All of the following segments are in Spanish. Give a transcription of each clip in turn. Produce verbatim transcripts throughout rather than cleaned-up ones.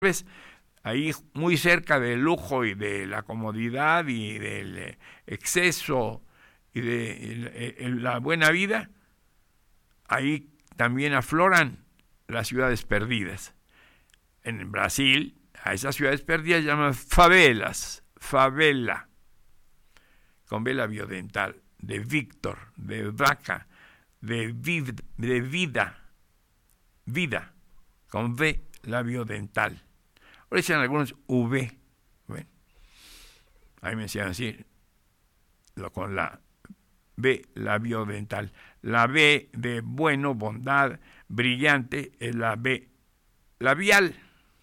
ves, ahí muy cerca del lujo y de la comodidad y del exceso y de la buena vida, ahí también afloran las ciudades perdidas. En Brasil, a esas ciudades perdidas llaman favelas, favela, con vela biodental, de Víctor, de vaca, de, vid, de vida, vida, con V labiodental. Ahora dicen algunos V. Bueno, ahí me decían así, lo, con la B labiodental. La B de bueno, bondad, brillante, es la B labial.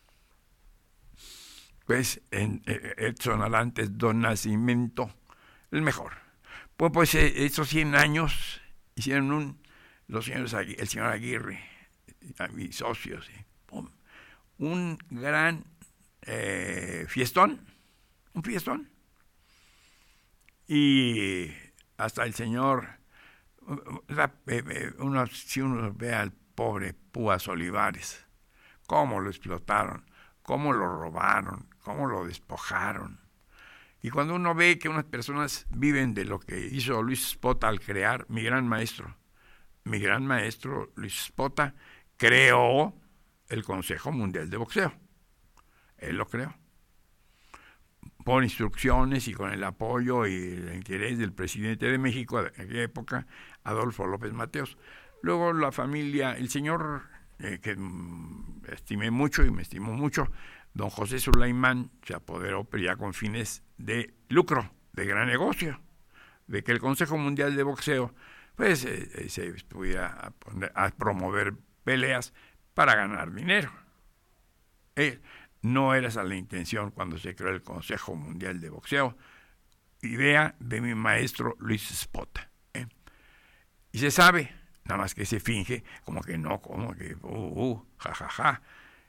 Pues en eh, Edson Arantes do Nascimento, el mejor. Pues, pues eh, esos cien años hicieron un, los señores, el señor Aguirre, a mis socios, eh, pum, un gran eh, fiestón, un fiestón. Y hasta el señor, uno, si uno ve al pobre Púas Olivares, cómo lo explotaron, cómo lo robaron, cómo lo despojaron. Y cuando uno ve que unas personas viven de lo que hizo Luis Spota al crear, mi gran maestro, mi gran maestro Luis Spota creó el Consejo Mundial de Boxeo. Él lo creó. Por instrucciones y con el apoyo y el interés del presidente de México de aquella época, Adolfo López Mateos. Luego la familia, el señor eh, que mm, estimé mucho y me estimó mucho, don José Sulaimán, se apoderó, pero ya con fines de lucro, de gran negocio, de que el Consejo Mundial de Boxeo pues eh, se pudiera a, poner, a promover peleas para ganar dinero. Eh, no era esa la intención cuando se creó el Consejo Mundial de Boxeo, idea de mi maestro Luis Spota. ¿eh? Y se sabe, nada más que se finge, como que no, como que, uh, uh, ja, ja, ja.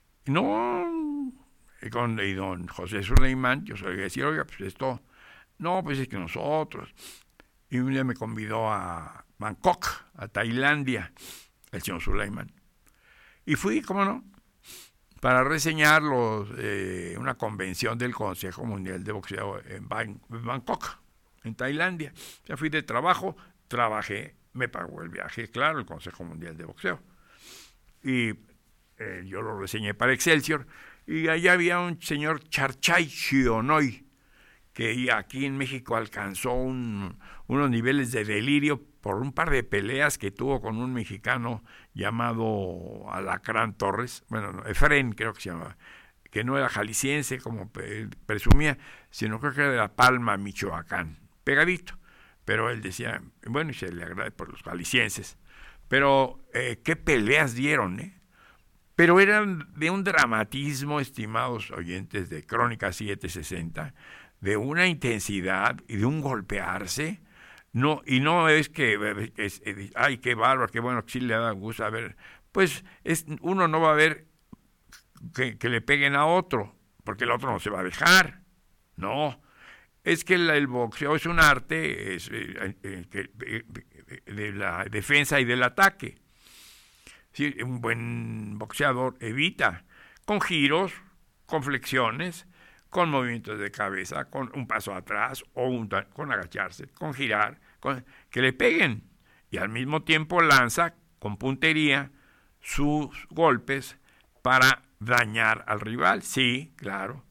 No, y con y don José Sulaimán, yo soy decir, oiga, pues esto, no, pues es que nosotros. Y un día me convidó a Bangkok, a Tailandia, el señor Sulaimán. Y fui, ¿cómo no?, para reseñar los, eh, una convención del Consejo Mundial de Boxeo en Bangkok, en Tailandia. Ya fui de trabajo, trabajé, me pagó el viaje, claro, el Consejo Mundial de Boxeo. Y eh, yo lo reseñé para Excelsior, y allá había un señor Charchay Xionoy, que aquí en México alcanzó un, unos niveles de delirio por un par de peleas que tuvo con un mexicano llamado Alacrán Torres, bueno, Efrén creo que se llamaba, que no era jalisciense como presumía, sino creo que era de La Palma, Michoacán, pegadito, pero él decía, bueno, y se le agradece por los jaliscienses, pero eh, qué peleas dieron, ¿eh? Pero eran de un dramatismo, estimados oyentes de Crónica setecientos sesenta, de una intensidad y de un golpearse. No, y no es que, es, es, ay, qué bárbaro, qué bueno, que sí le da gusto a ver, pues es, uno no va a ver que, que le peguen a otro, porque el otro no se va a dejar, no, es que el, el boxeo es un arte es, eh, eh, de la defensa y del ataque. Sí, un buen boxeador evita con giros, con flexiones, con movimientos de cabeza, con un paso atrás o un, con agacharse, con girar, con, que le peguen. Y al mismo tiempo lanza con puntería sus golpes para dañar al rival. Sí, claro.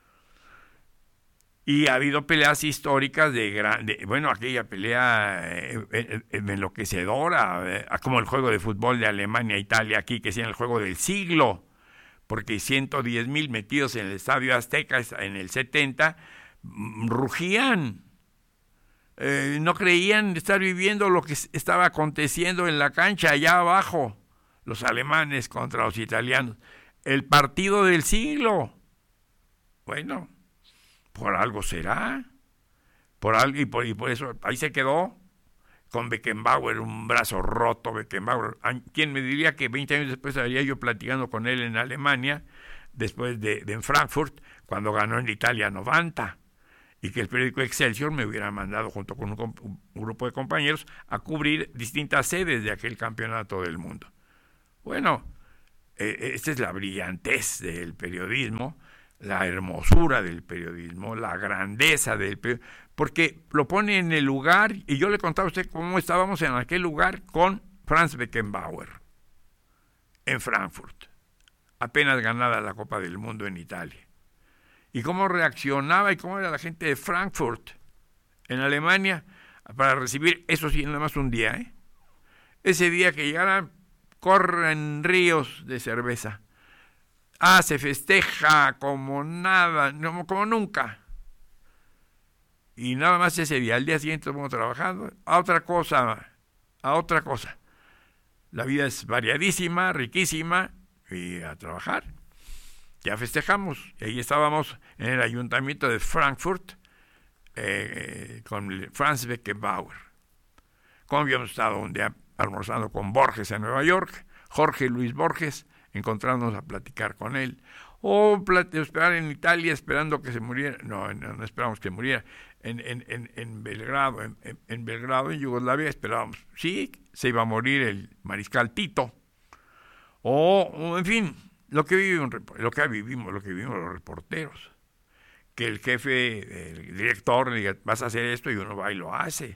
Y ha habido peleas históricas de grande, bueno, aquella pelea eh, eh, enloquecedora, eh, como el juego de fútbol de Alemania-Italia aquí, que es el juego del siglo, porque ciento diez mil metidos en el Estadio Azteca en el setenta, rugían, eh, no creían estar viviendo lo que estaba aconteciendo en la cancha allá abajo, los alemanes contra los italianos, el partido del siglo. Bueno, por algo será, por algo, y por, y por eso ahí se quedó, con Beckenbauer, un brazo roto, Beckenbauer. ¿Quién me diría que veinte años después estaría yo platicando con él en Alemania, después de, de en Frankfurt, cuando ganó en Italia noventa, y que el periódico Excelsior me hubiera mandado junto con un, un grupo de compañeros a cubrir distintas sedes de aquel campeonato del mundo? Bueno, Eh, esta es la brillantez del periodismo, la hermosura del periodismo, la grandeza del periodismo, porque lo pone en el lugar, y yo le contaba a usted cómo estábamos en aquel lugar con Franz Beckenbauer, en Frankfurt, apenas ganada la Copa del Mundo en Italia, y cómo reaccionaba y cómo era la gente de Frankfurt, en Alemania, para recibir, eso sí, nada más un día, ¿eh? Ese día que llegaran, corren ríos de cerveza. Ah, se festeja como nada, como, como nunca. Y nada más ese día. Al día siguiente estamos trabajando a otra cosa, a otra cosa. La vida es variadísima, riquísima, y a trabajar. Ya festejamos. Y ahí estábamos en el ayuntamiento de Frankfurt eh, con Franz Beckenbauer. Como habíamos estado un día almorzando con Borges en Nueva York, Jorge Luis Borges, encontrándonos a platicar con él, o esperar en Italia esperando que se muriera, no, no, no esperamos que muriera, en, en, en, en Belgrado, en, en, en Belgrado, en Yugoslavia, esperábamos, sí, se iba a morir el mariscal Tito, o, o en fin, lo que vivimos, lo que vivimos, lo que vivimos los reporteros, que el jefe, el director le diga, vas a hacer esto, y uno va y lo hace.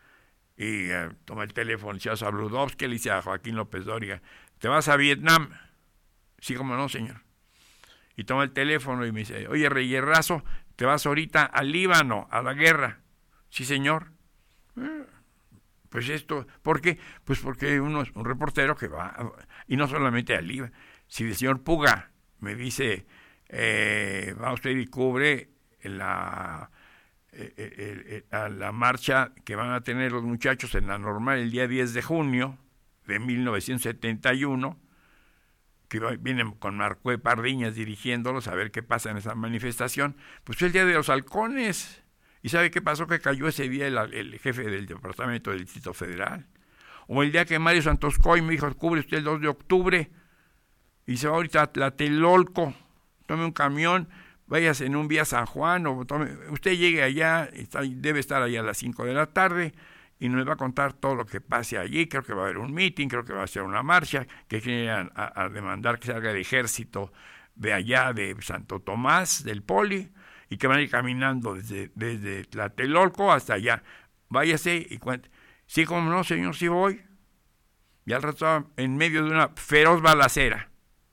Y uh, toma el teléfono, y a Bludovsky, le dice a Joaquín López Dóriga, ¿te vas a Vietnam? Sí, como no, señor. Y toma el teléfono y me dice, oye, Reyerrazo, ¿te vas ahorita al Líbano, a la guerra? Sí, señor. Eh, pues esto, ¿por qué? Pues porque uno es un reportero que va, y no solamente al Líbano. Si el señor Puga me dice, eh, va usted y cubre la... Eh, eh, eh, a la marcha que van a tener los muchachos en la normal el día diez de junio de mil novecientos setenta y uno, que vienen con Marcué Pardiñas dirigiéndolos a ver qué pasa en esa manifestación, pues fue el día de los halcones. ¿Y sabe qué pasó? Que cayó ese día el, el jefe del Departamento del Distrito Federal. O el día que Mario Santos Coy me dijo, cubre usted el dos de octubre y se va ahorita a Tlatelolco, tome un camión, váyase en un vía San Juan, o tome, usted llegue allá, está, debe estar allá a las cinco de la tarde, y nos va a contar todo lo que pase allí. Creo que va a haber un meeting, creo que va a ser una marcha, que quieren a, a demandar que salga el ejército de allá, de Santo Tomás, del Poli, y que van a ir caminando desde, desde Tlatelolco hasta allá. Váyase y cuente. Sí, como no, señor, sí voy. Y al rato en medio de una feroz balacera.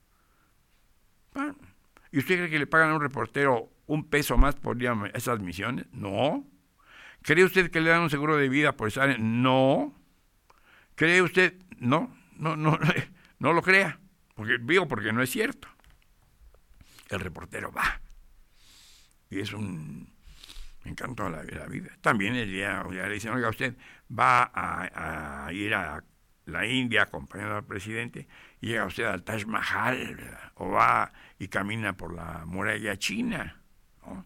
Bueno, ¿y usted cree que le pagan a un reportero un peso más por esas misiones? No. ¿Cree usted que le dan un seguro de vida por estar en? No. ¿Cree usted? No, no, no, no lo crea. Porque digo, porque no es cierto. El reportero va. Y es un encanto a la, la vida. También el día, ya le dicen, oiga, usted va a, a ir a la India acompañando al presidente, y llega usted al Taj Mahal, ¿verdad? O va y camina por la muralla china, ¿no?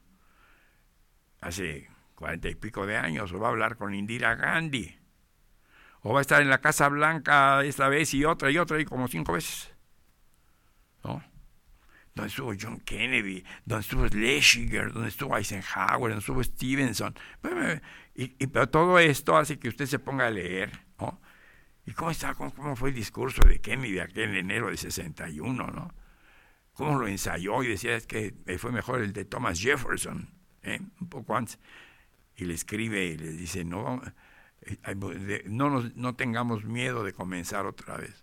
Hace cuarenta y pico de años, o va a hablar con Indira Gandhi, o va a estar en la Casa Blanca esta vez y otra y otra y como cinco veces, ¿no? Donde estuvo John Kennedy, donde estuvo Schlesinger, donde estuvo Eisenhower, donde estuvo Stevenson, y, y pero todo esto hace que usted se ponga a leer, ¿no? ¿Y cómo está? ¿Cómo, cómo fue el discurso de Kennedy aquel en enero de sesenta y uno, ¿no? ¿Cómo lo ensayó? Y decía, es que fue mejor el de Thomas Jefferson, ¿eh? Un poco antes. Y le escribe y le dice, no, no, nos, no tengamos miedo de comenzar otra vez.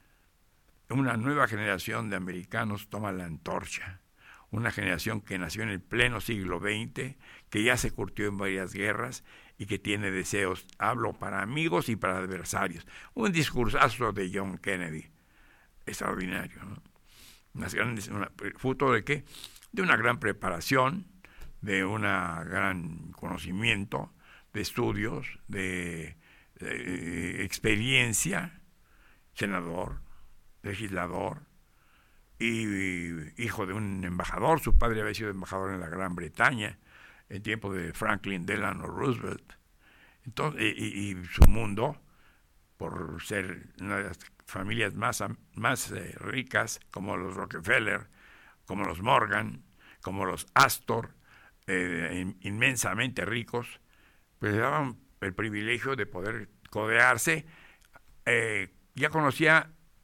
Una nueva generación de americanos toma la antorcha. Una generación que nació en el pleno siglo veinte, que ya se curtió en varias guerras y que tiene deseos, hablo para amigos y para adversarios. Un discursazo de John Kennedy, extraordinario, ¿no? Unas grandes, una, fruto de qué? De una gran preparación, de un gran conocimiento, de estudios, de, de experiencia, senador, legislador, y hijo de un embajador. Su padre había sido embajador en la Gran Bretaña en tiempo de Franklin Delano Roosevelt. Entonces, y, y su mundo, por ser una de las familias más, más eh, ricas, como los Rockefeller, como los Morgan, como los Astor, eh, inmensamente ricos, pues le daban el privilegio de poder codearse. Eh, ya conocía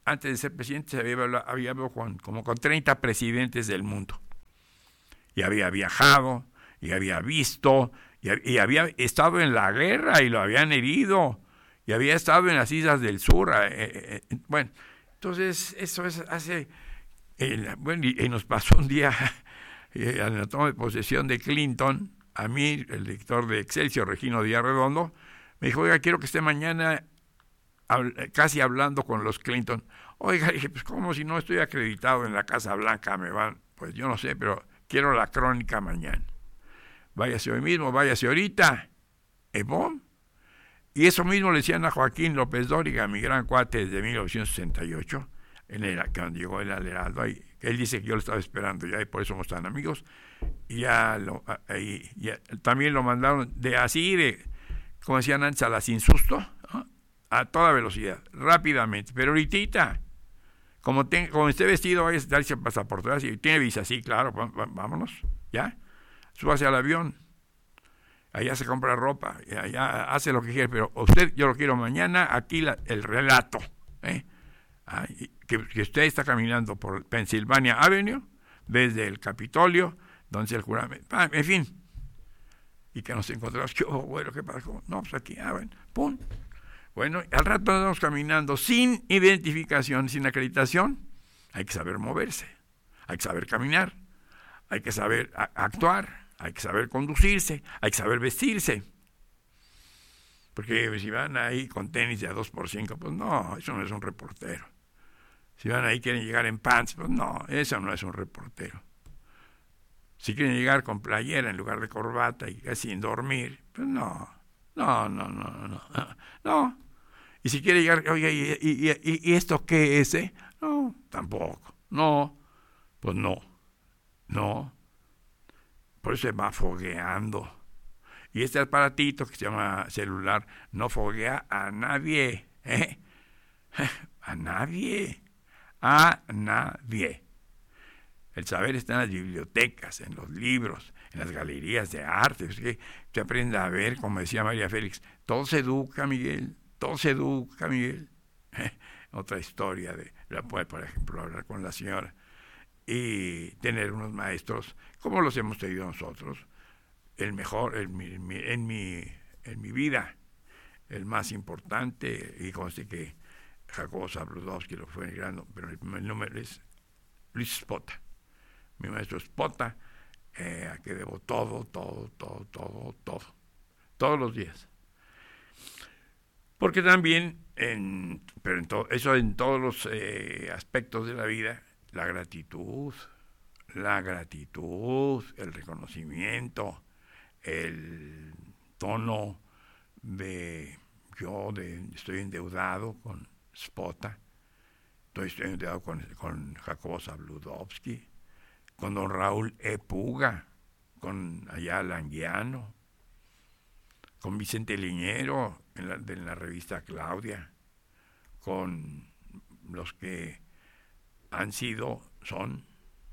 antes de ser presidente, se había hablado, había hablado con, como con treinta presidentes del mundo. Y había viajado, y había visto, y, y había estado en la guerra y lo habían herido, y había estado en las islas del sur. Eh, eh, bueno, entonces eso es hace... Eh, bueno, y, y nos pasó un día, eh, en la toma de posesión de Clinton, a mí, el director de Excelsior, Regino Díaz Redondo, me dijo, oiga, quiero que esté mañana hab- casi hablando con los Clinton. Oiga, dije, pues ¿cómo si no estoy acreditado en la Casa Blanca? Me van, pues yo no sé, pero quiero la crónica mañana. Váyase hoy mismo, váyase ahorita. ¿Eh, bom? Y eso mismo le decían a Joaquín López Dóriga, mi gran cuate desde mil novecientos sesenta y ocho, él era, cuando llegó él al Heraldo, ahí, él dice que yo lo estaba esperando ya y por eso somos tan amigos. Y ya, lo, ahí, ya también lo mandaron de así, de, como decían antes, a la sin susto, ¿no? A toda velocidad, rápidamente, pero ahorita, como, ten, como esté vestido, vaya a darse el pasaporte, si tiene visa, sí, claro, vámonos, ya, súbase al avión, allá se compra ropa, allá hace lo que quiere, pero usted, yo lo quiero mañana, aquí la, el relato, ¿eh? Ay, que, que usted está caminando por Pennsylvania Avenue, desde el Capitolio, donde el juramento, ah, en fin, y que nos encontramos, que, oh, bueno, ¿qué pasó? No, pues aquí, ah, bueno, pum. Bueno, al rato andamos caminando sin identificación, sin acreditación. Hay que saber moverse, hay que saber caminar, hay que saber a, actuar, hay que saber conducirse, hay que saber vestirse. Porque si van ahí con tenis de a dos por cinco, pues no, eso no es un reportero. Si van ahí y quieren llegar en pants, pues no, eso no es un reportero. Si quieren llegar con playera en lugar de corbata y casi sin dormir, pues no, no, no, no, no, no. no. Y si quiere llegar, oye, ¿y, y, y, y esto qué es? Eh? No, tampoco. No, pues no, no. Por eso se va fogueando. Y este aparatito que se llama celular no foguea a nadie, ¿eh? A nadie, a nadie. El saber está en las bibliotecas, en los libros, en las galerías de arte. Es que usted aprende a ver, como decía María Félix, todo se educa, Miguel, todo se educa, Miguel. Otra historia de, la puede, por ejemplo, hablar con la señora y tener unos maestros, como los hemos tenido nosotros, el mejor en mi, en mi, en mi, en mi vida, el más importante, y conste que Jacobo Zabludovsky lo fue grande, pero el, el número es Luis Spota. Mi maestro Spota, eh, a que debo todo, todo, todo, todo, todo, todos los días. Porque también, en, pero en to, eso en todos los eh, aspectos de la vida, la gratitud, la gratitud, el reconocimiento, el tono de yo de, estoy endeudado con Spota, estoy, estoy endeudado con, con Jacobo Zabludovsky, con don Raúl E. Puga, con Ayala Anguiano, con Vicente Liñero en la, en la revista Claudia, con los que han sido, son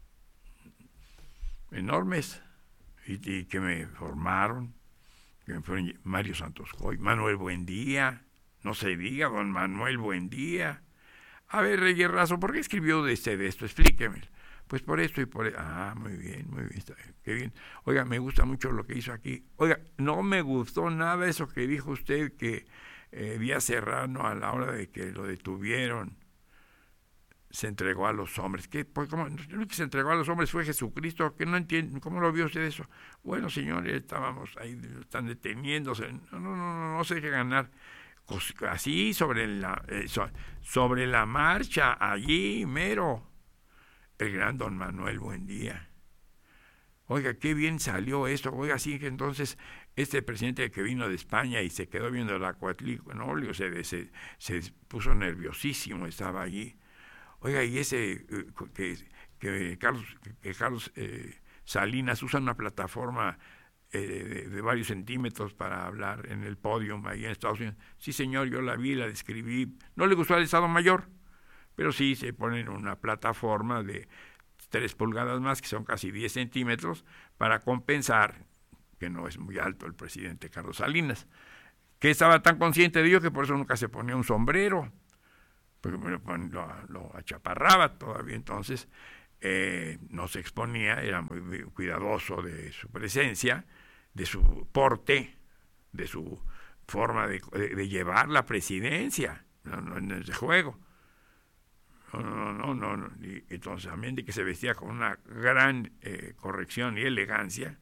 enormes y, y que me formaron, que me fueron Mario Santos Coy, Manuel Buendía, no se diga, don Manuel Buendía. A ver, Reyes Razo, ¿por qué escribió de, este, de esto? Explíqueme. Pues por esto y por... Ah, muy bien, muy bien, está bien, qué bien. Oiga, me gusta mucho lo que hizo aquí. Oiga, no me gustó nada eso que dijo usted, que eh, Díaz Serrano, a la hora de que lo detuvieron, se entregó a los hombres. ¿Qué? Pues, ¿cómo? Lo que se entregó a los hombres fue Jesucristo, que no entiendo, ¿cómo lo vio usted eso? Bueno, señores, estábamos ahí, están deteniéndose, no, no, no, no, no sé qué ganar. Así, sobre la, eh, sobre la marcha, allí, mero, el gran don Manuel Buendía. Oiga, qué bien salió esto. Oiga, sí que entonces este presidente que vino de España y se quedó viendo el Acuatlicue, se, se, se puso nerviosísimo, estaba allí. Oiga, y ese que, que Carlos, que Carlos eh, Salinas usa una plataforma eh, de, de varios centímetros para hablar en el podio ahí en Estados Unidos. Sí, señor, yo la vi, la describí. No le gustó al Estado Mayor, pero sí se pone en una plataforma de tres pulgadas más, que son casi diez centímetros, para compensar que no es muy alto el presidente Carlos Salinas, que estaba tan consciente de ello que por eso nunca se ponía un sombrero. porque lo, lo, lo achaparraba todavía, entonces eh, no se exponía, era muy, muy cuidadoso de su presencia, de su porte, de su forma de, de, de llevar la presidencia, no, no, no es de juego. No, no, no, no, no. Y entonces también de que se vestía con una gran eh, corrección y elegancia,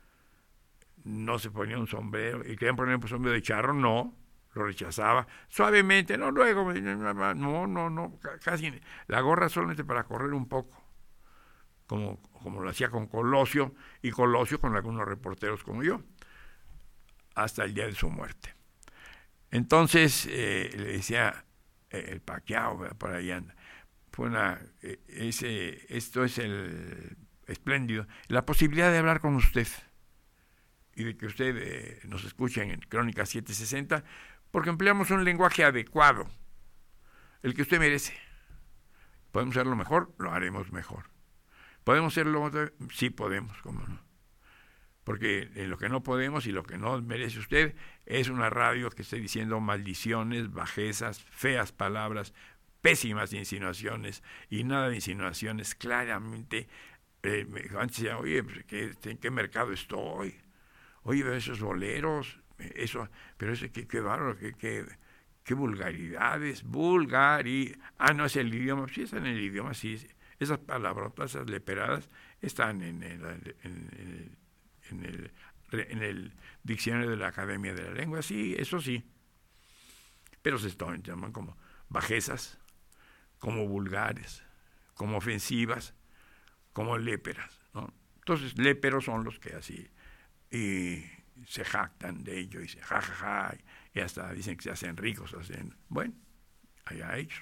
no se ponía un sombrero, y querían poner un sombrero de charro, no, lo rechazaba, suavemente, no, luego, no, no, no, casi, la gorra solamente para correr un poco, como, como lo hacía con Colosio, y Colosio con algunos reporteros como yo, hasta el día de su muerte. Entonces, eh, le decía, eh, el Pacquiao, por ahí anda, fue una, eh, ese, esto es el espléndido, la posibilidad de hablar con usted, y de que usted eh, nos escuche en Crónica setecientos sesenta, porque empleamos un lenguaje adecuado, el que usted merece. ¿Podemos hacerlo mejor? Lo haremos mejor. ¿Podemos hacerlo? Sí podemos, cómo no. Porque eh, lo que no podemos y lo que no merece usted es una radio que esté diciendo maldiciones, bajezas, feas palabras, pésimas insinuaciones, y nada de insinuaciones, claramente. Eh, antes decía, oye, ¿qué, ¿en qué mercado estoy? Oye, esos boleros, eso, pero eso, qué, qué bárbaro, qué, qué, qué vulgaridades, vulgari, ah, no es el idioma, sí están en el idioma, sí, esas palabrotas, esas leperadas, están en el, en el, en el, en el diccionario de la Academia de la Lengua, sí, eso sí, pero se llaman como bajezas, como vulgares, como ofensivas, como léperas, ¿no? Entonces, léperos son los que así, y se jactan de ello, y se jajaja, y hasta dicen que se hacen ricos, hacen, bueno, allá ellos.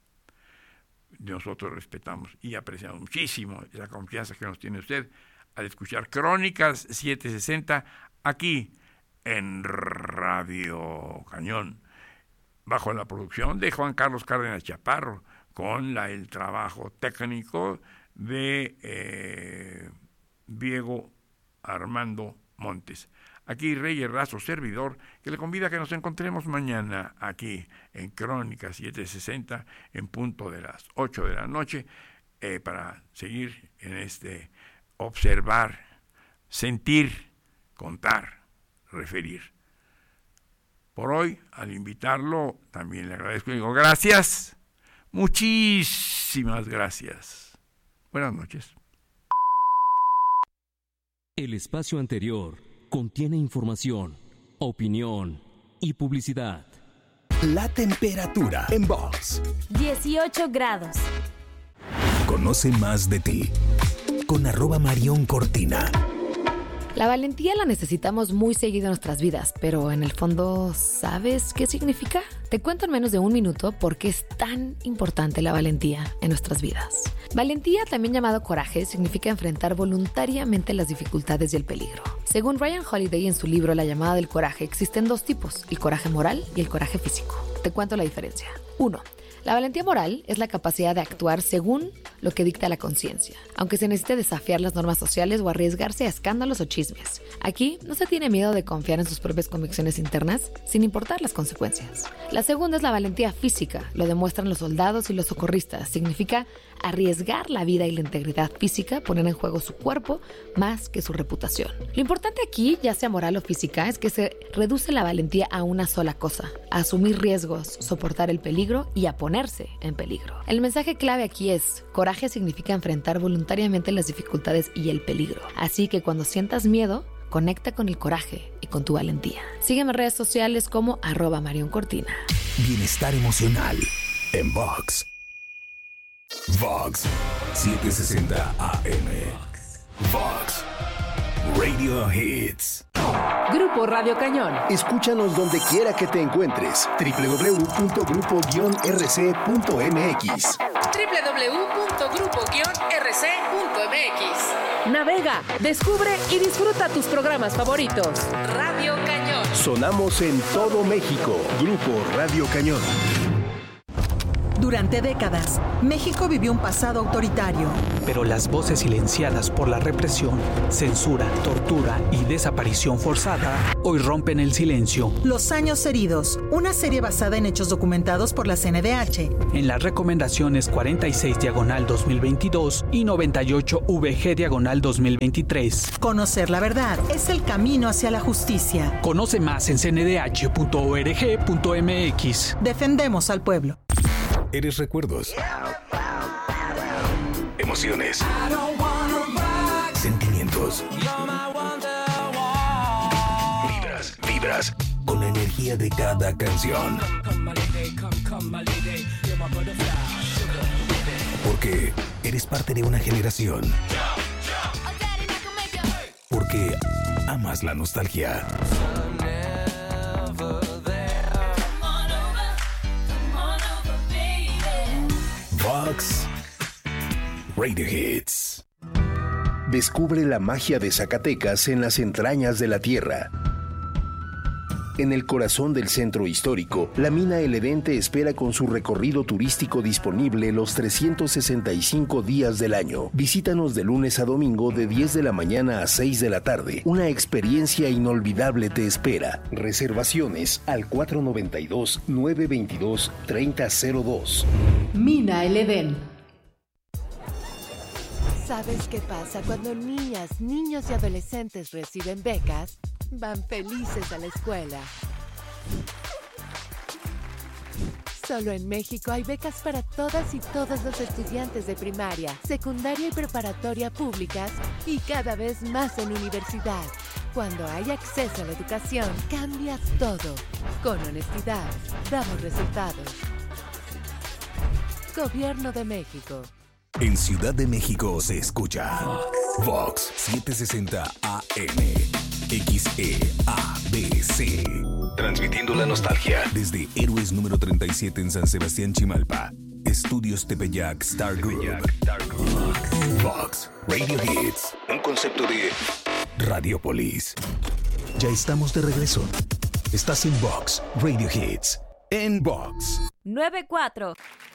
Nosotros respetamos y apreciamos muchísimo esa confianza que nos tiene usted al escuchar Crónicas setecientos sesenta aquí en Radio Cañón, bajo la producción de Juan Carlos Cárdenas Chaparro, con la, el trabajo técnico de eh, Diego Armando Montes. Aquí Reyes Razo, servidor, que le convida a que nos encontremos mañana aquí en Crónicas setecientos sesenta en punto de las ocho de la noche eh, para seguir en este observar, sentir, contar, referir. Por hoy, al invitarlo, también le agradezco y digo gracias, muchísimas gracias. Buenas noches. El espacio anterior contiene información, opinión y publicidad. La temperatura en Vox. dieciocho grados. Conoce más de ti con arroba Marión Cortina. La valentía la necesitamos muy seguido en nuestras vidas, pero en el fondo, ¿sabes qué significa? Te cuento en menos de un minuto por qué es tan importante la valentía en nuestras vidas. Valentía, también llamado coraje, significa enfrentar voluntariamente las dificultades y el peligro. Según Ryan Holiday en su libro La llamada del coraje, existen dos tipos, el coraje moral y el coraje físico. Te cuento la diferencia. Uno. La valentía moral es la capacidad de actuar según lo que dicta la conciencia, aunque se necesite desafiar las normas sociales o arriesgarse a escándalos o chismes. Aquí no se tiene miedo de confiar en sus propias convicciones internas, sin importar las consecuencias. La segunda es la valentía física, lo demuestran los soldados y los socorristas. Significa arriesgar la vida y la integridad física, poner en juego su cuerpo más que su reputación. Lo importante aquí, ya sea moral o física, es que se reduce la valentía a una sola cosa: a asumir riesgos, soportar el peligro y a ponerse en peligro. El mensaje clave aquí es: coraje significa enfrentar voluntariamente las dificultades y el peligro. Así que cuando sientas miedo, conecta con el coraje y con tu valentía. Sígueme en redes sociales como arroba Marión Cortina. Bienestar emocional en Vox. Vox setecientos sesenta A M. Vox Radio Hits. Grupo Radio Cañón. Escúchanos donde quiera que te encuentres. doble u doble u doble u punto grupo guion r c punto m x. doble u doble u doble u punto grupo guion r c punto m x. Navega, descubre y disfruta tus programas favoritos. Radio Cañón. Sonamos en todo México. Grupo Radio Cañón. Durante décadas, México vivió un pasado autoritario. Pero las voces silenciadas por la represión, censura, tortura y desaparición forzada hoy rompen el silencio. Los años heridos, una serie basada en hechos documentados por la C N D H. En las recomendaciones cuarenta y seis diagonal dos mil veintidós y noventa y ocho V G diagonal dos mil veintitrés. Conocer la verdad es el camino hacia la justicia. Conoce más en c n d h punto org punto m x. Defendemos al pueblo. Eres recuerdos. Emociones. Sentimientos. Vibras, vibras con la energía de cada canción. Porque eres parte de una generación. Porque amas la nostalgia. Vox Radio Hits. Descubre la magia de Zacatecas en las entrañas de la tierra. En el corazón del centro histórico, la mina El Edén te espera con su recorrido turístico disponible los trescientos sesenta y cinco días del año. Visítanos de lunes a domingo de diez de la mañana a seis de la tarde. Una experiencia inolvidable te espera. Reservaciones al cuatro noventa y dos, nueve veintidós, treinta cero dos. Mina El Edén. ¿Sabes qué pasa cuando niñas, niños y adolescentes reciben becas? Van felices a la escuela. Solo en México hay becas para todas y todos los estudiantes de primaria, secundaria y preparatoria públicas y cada vez más en universidad. Cuando hay acceso a la educación, cambias todo. Con honestidad, damos resultados. Gobierno de México. En Ciudad de México se escucha Vox setecientos sesenta A M, X E A B C. Transmitiendo la nostalgia desde Héroes número treinta y siete en San Sebastián, Chimalpa. Estudios Tepeyac Star Group. Vox Radio Hits, un concepto de Radiopolis. Ya estamos de regreso. Estás en Vox Radio Hits. En Vox nueve cuatro.